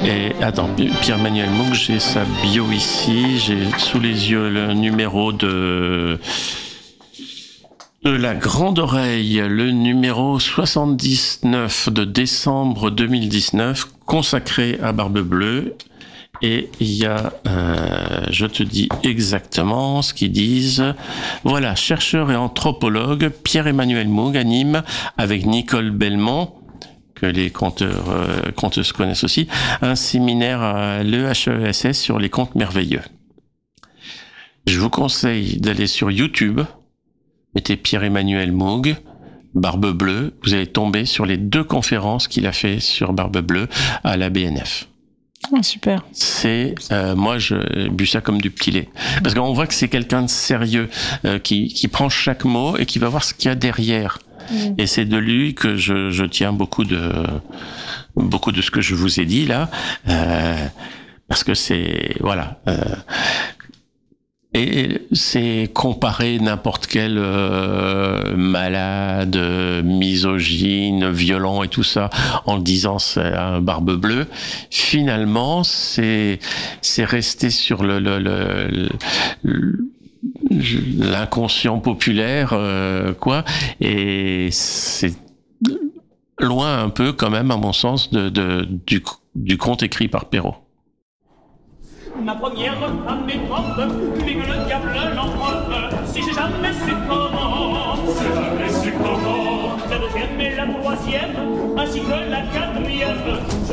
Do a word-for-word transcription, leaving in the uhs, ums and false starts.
Et attends, Pierre-Emmanuel Moog, j'ai sa bio ici, j'ai sous les yeux le numéro de... de La Grande Oreille, le numéro soixante-dix-neuf de décembre deux mille dix-neuf, consacré à Barbe Bleue. Et il y a, euh, je te dis exactement ce qu'ils disent. Voilà, chercheur et anthropologue, Pierre-Emmanuel Moog anime avec Nicole Belmont, que les conteurs, euh, conteuses connaissent aussi, un séminaire à l'E H E S S sur les contes merveilleux. Je vous conseille d'aller sur YouTube, mettez Pierre-Emmanuel Moog, Barbe Bleue, vous allez tomber sur les deux conférences qu'il a fait sur Barbe Bleue à la B N F. Ah, super. C'est, euh, moi, je bu ça comme du petit lait. Parce qu'on voit que c'est quelqu'un de sérieux, euh, qui, qui prend chaque mot et qui va voir ce qu'il y a derrière. Mmh. Et c'est de lui que je, je tiens beaucoup de, beaucoup de ce que je vous ai dit là, euh, parce que c'est, voilà. Euh, Et c'est comparer n'importe quel euh, malade, misogyne, violent et tout ça en le disant c'est un Barbe Bleue. Finalement, c'est c'est resté sur le, le, le, le l'inconscient populaire, euh, quoi. Et c'est loin un peu, quand même, à mon sens, de, de du du conte écrit par Perrault. Ma première femme est morte, mais que le diable l'emporte. Si j'ai jamais su comment, si jamais su comment, la deuxième et la troisième, ainsi que la quatrième.